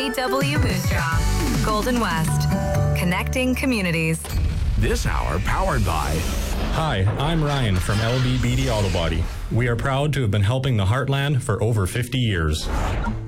W. Moose Jaw, Golden West, connecting communities. This hour powered by... Hi, I'm Ryan from LB Beatty Auto Body. We are proud to have been helping the Heartland for over 50 years.